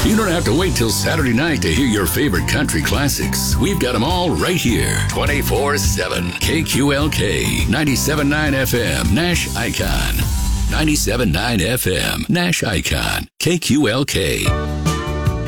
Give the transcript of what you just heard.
You don't have to wait till Saturday night to hear your favorite country classics. We've got them all right here, 24/7. KQLK, 97.9 FM, Nash Icon. 97.9 FM, Nash Icon. KQLK.